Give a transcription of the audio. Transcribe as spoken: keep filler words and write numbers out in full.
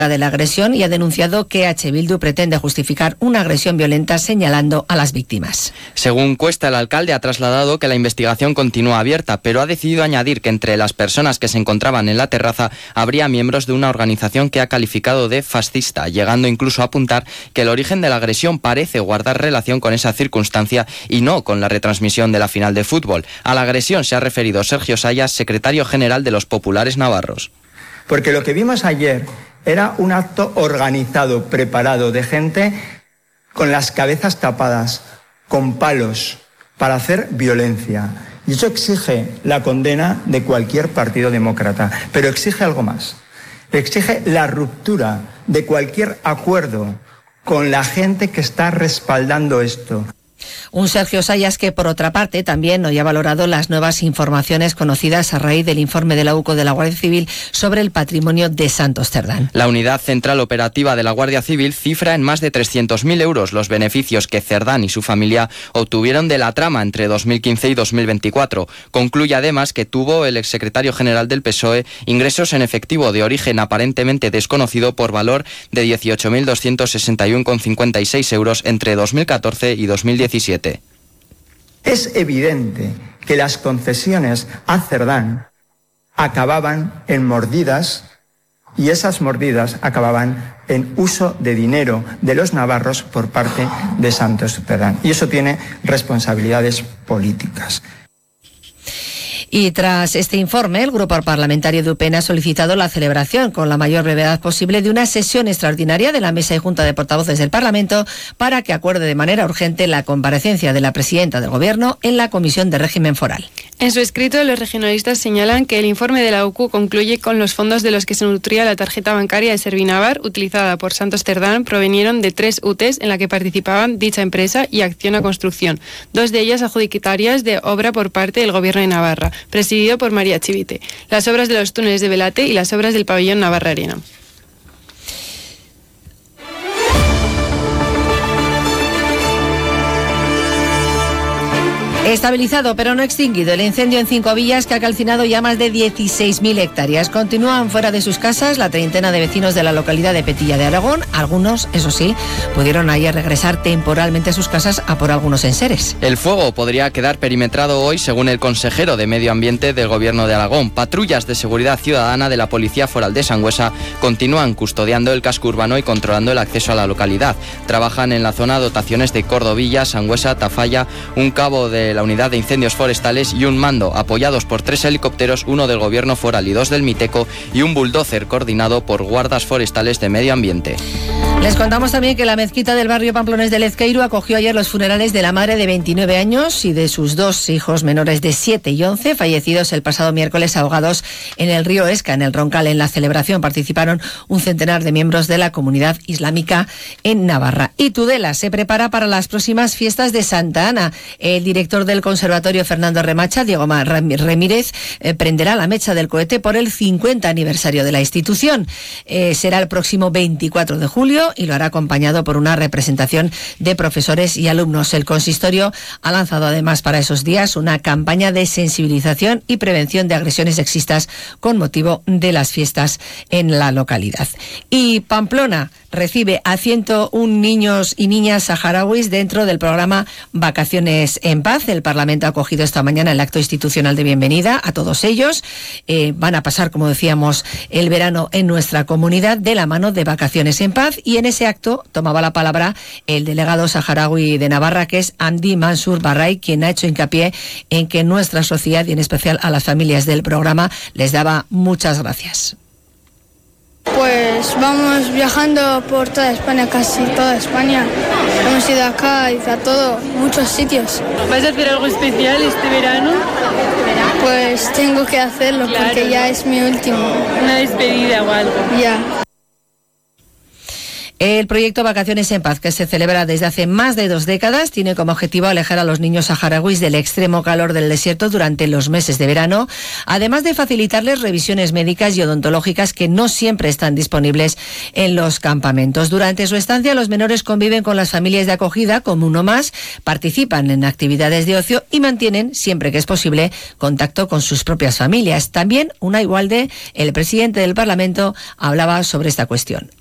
de la agresión y ha denunciado que H. Bildu pretende justificar una agresión violenta señalando a las víctimas. Según Cuesta, el alcalde ha trasladado que la investigación continúa abierta, pero ha decidido añadir que entre las personas que se encontraban en la terraza habría miembros de una organización que ha calificado de fascista, llegando incluso a apuntar que el origen de la agresión parece guardar relación con esa circunstancia y no con la retransmisión de la final de fútbol. A la agresión se ha referido Sergio Sayas, secretario general de los Populares Navarros. Porque lo que vimos ayer era un acto organizado, preparado, de gente con las cabezas tapadas, con palos, para hacer violencia. Y eso exige la condena de cualquier partido demócrata, pero exige algo más. Exige la ruptura de cualquier acuerdo con la gente que está respaldando esto. Un Sergio Sayas que, por otra parte, también hoy ha valorado las nuevas informaciones conocidas a raíz del informe de la U C O de la Guardia Civil sobre el patrimonio de Santos Cerdán. La Unidad Central Operativa de la Guardia Civil cifra en más de trescientos mil euros los beneficios que Cerdán y su familia obtuvieron de la trama entre dos mil quince y dos mil veinticuatro. Concluye además que tuvo el exsecretario general del P S O E ingresos en efectivo de origen aparentemente desconocido por valor de dieciocho mil doscientos sesenta y uno coma cincuenta y seis euros entre dos mil catorce y dos mil diecisiete. Es evidente que las concesiones a Cerdán acababan en mordidas y esas mordidas acababan en uso de dinero de los navarros por parte de Santos Cerdán. Y eso tiene responsabilidades políticas. Y tras este informe, el Grupo Parlamentario de U P N ha solicitado la celebración con la mayor brevedad posible de una sesión extraordinaria de la Mesa y Junta de Portavoces del Parlamento para que acuerde de manera urgente la comparecencia de la presidenta del Gobierno en la Comisión de Régimen Foral. En su escrito, los regionalistas señalan que el informe de la U C U concluye con los fondos de los que se nutría la tarjeta bancaria de Servinavar, utilizada por Santos Cerdán, provenieron de tres U T Es en la que participaban dicha empresa y Acciona Construcción, dos de ellas adjudicatarias de obra por parte del Gobierno de Navarra, presidido por María Chivite, las obras de los túneles de Velate y las obras del pabellón Navarra Arena. Estabilizado pero no extinguido el incendio en Cinco Villas que ha calcinado ya más de dieciséis mil hectáreas. Continúan fuera de sus casas la treintena de vecinos de la localidad de Petilla de Aragón. Algunos, eso sí, pudieron ayer regresar temporalmente a sus casas a por algunos enseres. El fuego podría quedar perimetrado hoy, según el consejero de Medio Ambiente del Gobierno de Aragón. Patrullas de seguridad ciudadana de la Policía Foral de Sangüesa continúan custodiando el casco urbano y controlando el acceso a la localidad. Trabajan en la zona dotaciones de Cordovilla, Sangüesa, Tafalla, un cabo de la Unidad de Incendios Forestales y un mando, apoyados por tres helicópteros, uno del Gobierno Foral y dos del Miteco, y un bulldozer coordinado por guardas forestales de Medio Ambiente. Les contamos también que la mezquita del barrio Pamplones de Lezqueiro acogió ayer los funerales de la madre de veintinueve años y de sus dos hijos menores de siete y once, fallecidos el pasado miércoles ahogados en el río Esca, en el Roncal. En la celebración participaron un centenar de miembros de la comunidad islámica en Navarra. Y Tudela se prepara para las próximas fiestas de Santa Ana. El director del Conservatorio Fernando Remacha, Diego Ramírez, eh, prenderá la mecha del cohete por el cincuenta aniversario de la institución. Eh, será el próximo veinticuatro de julio y lo hará acompañado por una representación de profesores y alumnos. El consistorio ha lanzado además para esos días una campaña de sensibilización y prevención de agresiones sexistas con motivo de las fiestas en la localidad. Y Pamplona recibe a ciento uno niños y niñas saharauis dentro del programa Vacaciones en Paz. El Parlamento ha acogido esta mañana el acto institucional de bienvenida a todos ellos. Eh, van a pasar, como decíamos, el verano en nuestra comunidad de la mano de Vacaciones en Paz, y en ese acto tomaba la palabra el delegado saharaui de Navarra, que es Andy Mansur Barray, quien ha hecho hincapié en que nuestra sociedad y en especial a las familias del programa les daba muchas gracias. Pues vamos viajando por toda España, casi toda España. Hemos ido a Cádiz, a todo, muchos sitios. ¿Vas a hacer algo especial este verano? Pues tengo que hacerlo, claro, porque ya es mi último. Una despedida o algo. Ya. El proyecto Vacaciones en Paz, que se celebra desde hace más de dos décadas, tiene como objetivo alejar a los niños saharauis del extremo calor del desierto durante los meses de verano, además de facilitarles revisiones médicas y odontológicas que no siempre están disponibles en los campamentos. Durante su estancia, los menores conviven con las familias de acogida como uno más, participan en actividades de ocio y mantienen, siempre que es posible, contacto con sus propias familias. También Unai Walde, el presidente del Parlamento, hablaba sobre esta cuestión.